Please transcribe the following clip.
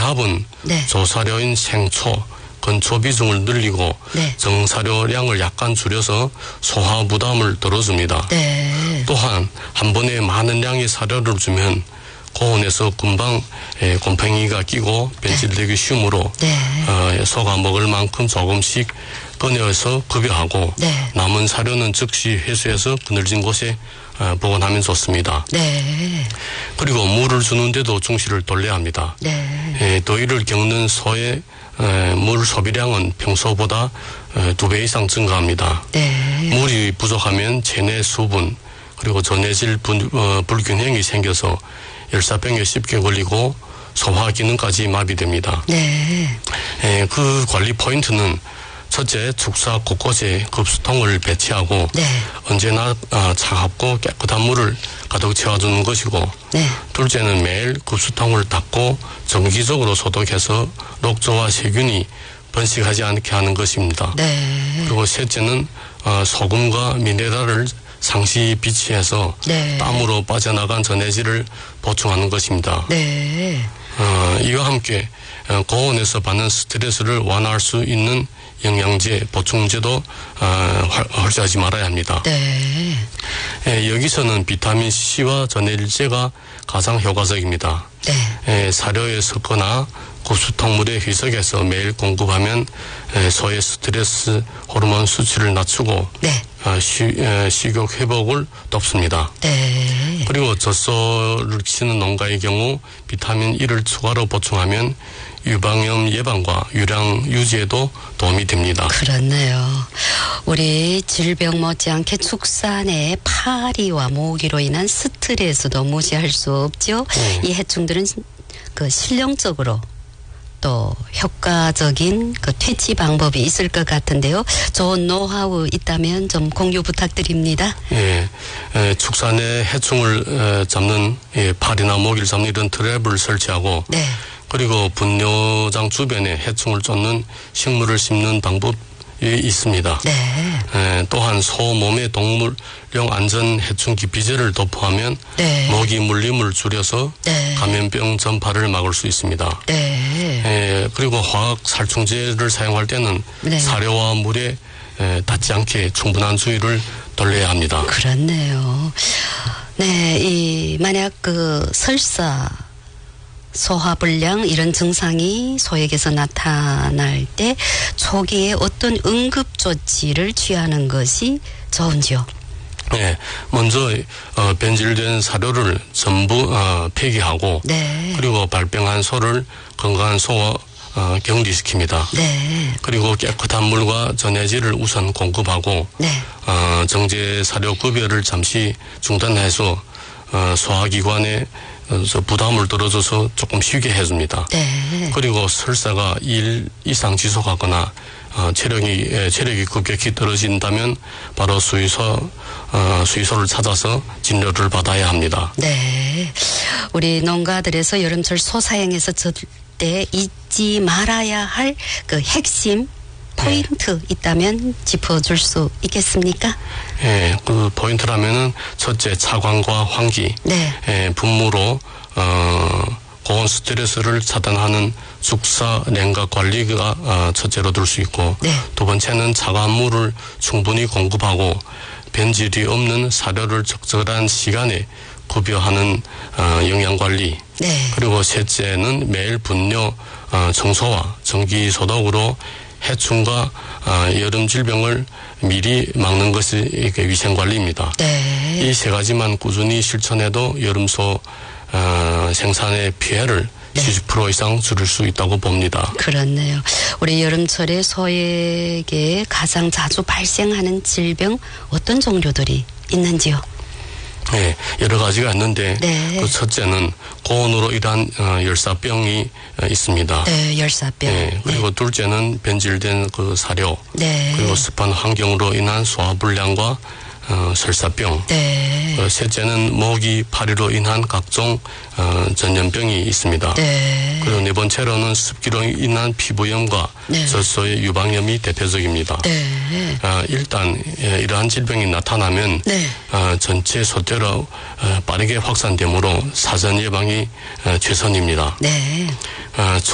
합은 네. 조사료인 생초, 건초 비중을 늘리고 네. 정사료량을 약간 줄여서 소화 부담을 덜어줍니다. 네. 또한 한 번에 많은 양의 사료를 주면 고온에서 금방 곰팡이가 끼고 변질되기 쉬우므로 네. 소가 먹을 만큼 조금씩 꺼내어서 급여하고 네. 남은 사료는 즉시 회수해서 그늘진 곳에 보관하면 좋습니다. 네. 그리고 물을 주는데도 중시를 돌려야 합니다. 네. 더위를 겪는 소의 물 소비량은 평소보다 2배 이상 증가합니다. 네. 물이 부족하면 체내 수분 그리고 전해질 불균형이 생겨서 열사병에 쉽게 걸리고 소화 기능까지 마비됩니다. 네. 그 관리 포인트는 첫째, 축사 곳곳에 급수통을 배치하고 네. 언제나 차갑고 깨끗한 물을 가득 채워주는 것이고 네. 둘째는 매일 급수통을 닦고 정기적으로 소독해서 녹조와 세균이 번식하지 않게 하는 것입니다. 네. 그리고 셋째는 소금과 미네랄을 상시 비치해서 네. 땀으로 빠져나간 전해질을 보충하는 것입니다. 네. 이와 함께 고온에서 받는 스트레스를 완화할 수 있는 영양제, 보충제도 홀수하지 말아야 합니다. 네. 여기서는 비타민 C와 전해질제가 가장 효과적입니다. 네. 사료에 섞거나 급수통물에 희석해서 매일 공급하면 소의 스트레스 호르몬 수치를 낮추고 네. 식욕 회복을 돕습니다. 네. 그리고 젖소를 키우는 농가의 경우 비타민 E를 추가로 보충하면 유방염 예방과 유량 유지에도 도움이 됩니다. 그렇네요. 우리 질병 못지않게 축산의 파리와 모기로 인한 스트레스도 무시할 수 없죠. 이 해충들은 그 실용적으로 또 효과적인 그 퇴치 방법이 있을 것 같은데요. 좋은 노하우 있다면 좀 공유 부탁드립니다. 예, 축산의 해충을 잡는 파리나 모기를 잡는 이런 트랩을 설치하고 네. 그리고 분뇨장 주변에 해충을 쫓는 식물을 심는 방법이 있습니다. 네. 또한 소 몸에 동물용 안전 해충 기피제를 도포하면 네. 모기 물림을 줄여서 네. 감염병 전파를 막을 수 있습니다. 네. 그리고 화학 살충제를 사용할 때는 네. 사료와 물에 닿지 않게 충분한 주의를 돌려야 합니다. 그렇네요. 네, 만약 그 설사 소화불량 이런 증상이 소에게서 나타날 때 초기에 어떤 응급조치를 취하는 것이 좋은지요? 네, 먼저 변질된 사료를 전부 폐기하고 네. 그리고 발병한 소를 건강한 소와 격리시킵니다. 네. 그리고 깨끗한 물과 전해질을 우선 공급하고 네. 정제 사료 급여를 잠시 중단해서 소화기관에 부담을 덜어줘서 조금 쉬게 해줍니다. 네. 그리고 설사가 2일 이상 지속하거나 체력이 급격히 떨어진다면 바로 수의소를 찾아서 진료를 받아야 합니다. 네. 우리 농가들에서 여름철 소사행에서 절대 잊지 말아야 할 그 핵심 포인트 있다면 짚어줄 수 있겠습니까? 예, 그 포인트라면은 첫째 차광과 환기, 네. 분무로 고온 스트레스를 차단하는 축사 냉각 관리가 첫째로 들 수 있고, 네. 두 번째는 차가운 물을 충분히 공급하고 변질이 없는 사료를 적절한 시간에 급여하는 영양 관리. 네. 그리고 셋째는 매일 분뇨 청소와 정기 소독으로 해충과 여름 질병을 미리 막는 것이 위생 관리입니다. 네. 이 세 가지만 꾸준히 실천해도 여름소 생산의 피해를 네. 70% 이상 줄일 수 있다고 봅니다. 그렇네요. 우리 여름철에 소에게 가장 자주 발생하는 질병 어떤 종류들이 있는지요? 네, 여러 가지가 있는데 네. 그 첫째는 고온으로 인한 열사병이 있습니다. 네, 열사병. 네, 그리고 둘째는 변질된 그 사료, 네. 그리고 습한 환경으로 인한 소화불량과 설사병. 네. 셋째는 모기, 파리로 인한 각종 전염병이 있습니다. 네. 그리고 네 번째로는 습기로 인한 피부염과 네. 젖소의 유방염이 대표적입니다. 네. 일단 이러한 질병이 나타나면 네. 전체 소떼로 빠르게 확산되므로 사전 예방이 최선입니다. 네.